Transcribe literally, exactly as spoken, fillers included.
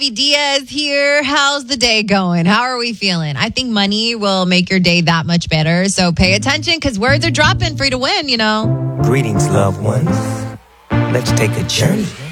Diaz here. How's the day going? How are we feeling? I think money will make your day that much better. So pay attention because words are dropping for you to win, you know. Greetings, loved ones. Let's take a journey